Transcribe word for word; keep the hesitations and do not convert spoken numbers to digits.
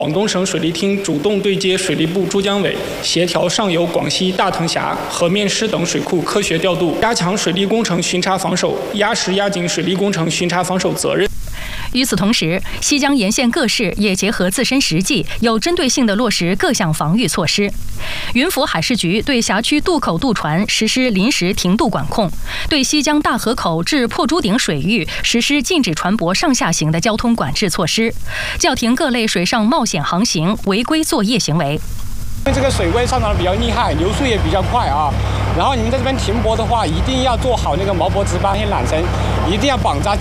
广东省水利厅主动对接水利部珠江委，协调上游广西大藤峡、河面湿等水库科学调度，加强水利工程巡查防守，压实压紧水利工程巡查防守责任。 与此同时，西江沿线各市也结合自身实际，有针对性地落实各项防御措施。云浮海事局对辖区渡口渡船实施临时停渡管控，对西江大河口至破珠顶水域实施禁止船舶上下行的交通管制措施，叫停各类水上冒险航行、违规作业行为。 因为这个水位上涨的比较厉害，流速也比较快啊。然后你们在这边停泊的话，一定要做好那个锚泊值班、缆绳，一定要绑扎。